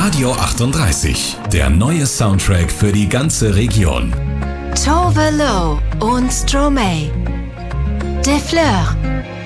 Radio 38, der neue Soundtrack für die ganze Region. Tove Lo und Stromae. Des Fleurs.